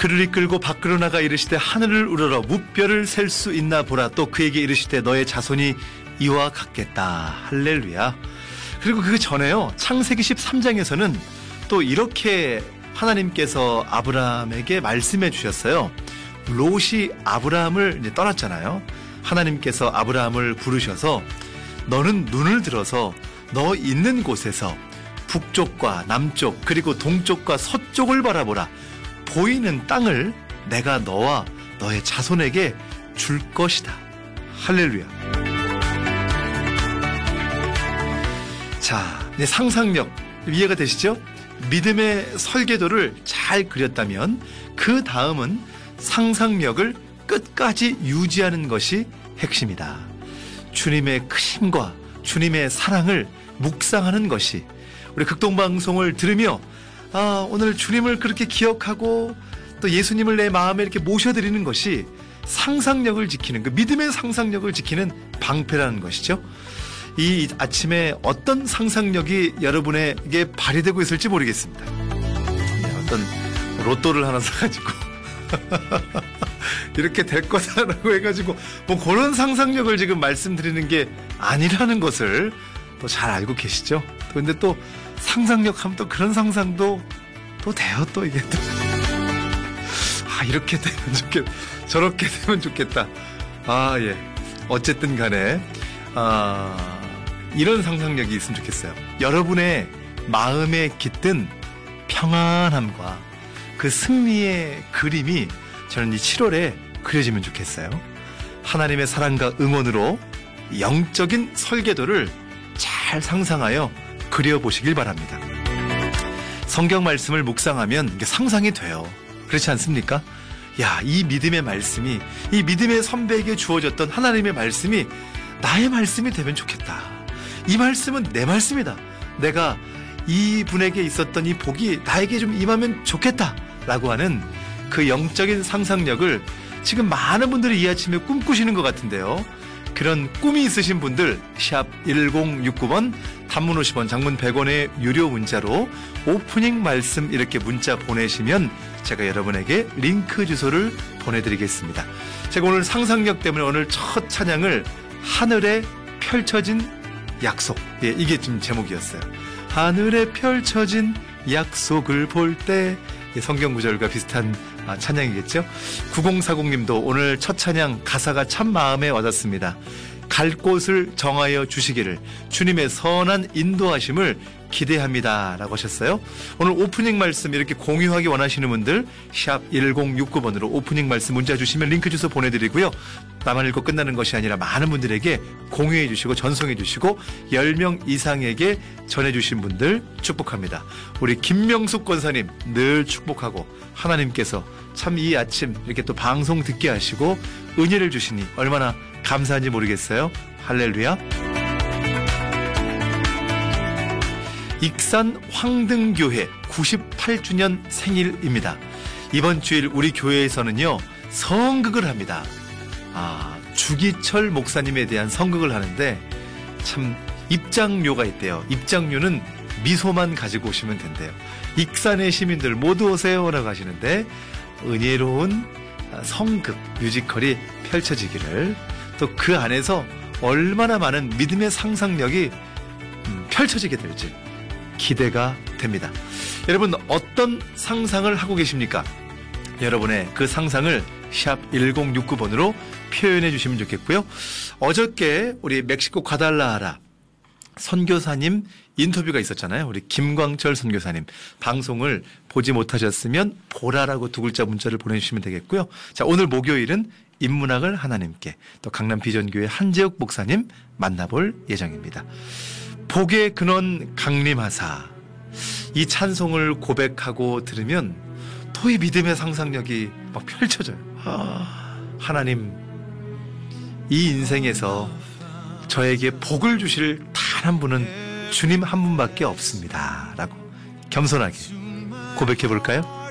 그를 이끌고 밖으로 나가 이르시되 하늘을 우러러 무뼈를 셀 수 있나 보라. 또 그에게 이르시되 너의 자손이 이와 같겠다. 할렐루야. 그리고 그 전에요, 창세기 13장에서는 또 이렇게 하나님께서 아브라함에게 말씀해 주셨어요. 롯이 아브라함을 이제 떠났잖아요. 하나님께서 아브라함을 부르셔서 너는 눈을 들어서 너 있는 곳에서 북쪽과 남쪽 그리고 동쪽과 서쪽을 바라보라. 보이는 땅을 내가 너와 너의 자손에게 줄 것이다. 할렐루야. 자, 이제 상상력 이해가 되시죠? 믿음의 설계도를 잘 그렸다면 그 다음은 상상력을 끝까지 유지하는 것이 핵심이다. 주님의 크심과 주님의 사랑을 묵상하는 것이, 우리 극동방송을 들으며 오늘 주님을 그렇게 기억하고 또 예수님을 내 마음에 이렇게 모셔드리는 것이 상상력을 지키는, 그 믿음의 상상력을 지키는 방패라는 것이죠. 이 아침에 어떤 상상력이 여러분에게 발휘되고 있을지 모르겠습니다. 어떤 로또를 하나 사가지고 이렇게 될 거다라고 해가지고 뭐 그런 상상력을 지금 말씀드리는 게 아니라는 것을 또 잘 알고 계시죠? 근데 또 상상력 하면 또 그런 상상도 또 돼요. 또 이게 또 이렇게 되면 좋겠다, 저렇게 되면 좋겠다. 예. 어쨌든 간에 이런 상상력이 있으면 좋겠어요. 여러분의 마음에 깃든 평안함과 그 승리의 그림이 저는 이 7월에 그려지면 좋겠어요. 하나님의 사랑과 응원으로 영적인 설계도를 잘 상상하여 그려보시길 바랍니다. 성경 말씀을 묵상하면 이게 상상이 돼요. 그렇지 않습니까? 이 믿음의 말씀이, 이 믿음의 선배에게 주어졌던 하나님의 말씀이 나의 말씀이 되면 좋겠다. 이 말씀은 내 말씀이다. 내가 이 분에게 있었던 이 복이 나에게 좀 임하면 좋겠다 라고 하는 그 영적인 상상력을 지금 많은 분들이 이 아침에 꿈꾸시는 것 같은데요. 그런 꿈이 있으신 분들 샵 1069번, 단문 50원, 장문 100원의 유료 문자로 오프닝 말씀 이렇게 문자 보내시면 제가 여러분에게 링크 주소를 보내드리겠습니다. 제가 오늘 상상력 때문에 오늘 첫 찬양을 하늘에 펼쳐진 약속, 이게 지금 제목이었어요. 하늘에 펼쳐진 약속을 볼 때, 성경 구절과 비슷한 찬양이겠죠. 9040님도 오늘 첫 찬양 가사가 참 마음에 와닿습니다. 갈 곳을 정하여 주시기를 주님의 선한 인도하심을 기대합니다 라고 하셨어요. 오늘 오프닝 말씀 이렇게 공유하기 원하시는 분들 샵 1069번으로 오프닝 말씀 문자 주시면 링크 주소 보내드리고요. 나만 읽고 끝나는 것이 아니라 많은 분들에게 공유해 주시고 전송해 주시고 10명 이상에게 전해주신 분들 축복합니다. 우리 김명숙 권사님 늘 축복하고, 하나님께서 참 이 아침 이렇게 또 방송 듣게 하시고 은혜를 주시니 얼마나 감사한지 모르겠어요. 할렐루야. 익산 황등교회 98주년 생일입니다. 이번 주일 우리 교회에서는요 성극을 합니다. 주기철 목사님에 대한 성극을 하는데 참 입장료가 있대요. 입장료는 미소만 가지고 오시면 된대요. 익산의 시민들 모두 오세요 라고 하시는데, 은혜로운 성극 뮤지컬이 펼쳐지기를, 또 그 안에서 얼마나 많은 믿음의 상상력이 펼쳐지게 될지 기대가 됩니다. 여러분 어떤 상상을 하고 계십니까? 여러분의 그 상상을 샵 1069번으로 표현해 주시면 좋겠고요. 어저께 우리 멕시코 과달라하라 선교사님 인터뷰가 있었잖아요. 우리 김광철 선교사님, 방송을 보지 못하셨으면 보라라고 2글자 문자를 보내주시면 되겠고요. 자, 오늘 목요일은 인문학을 하나님께, 또 강남 비전교회 한재욱 목사님 만나볼 예정입니다. 복의 근원 강림하사, 이 찬송을 고백하고 들으면 또 이 믿음의 상상력이 막 펼쳐져요. 하나님, 이 인생에서 저에게 복을 주실 단 한 분은 주님 한 분밖에 없습니다 라고 겸손하게 고백해 볼까요?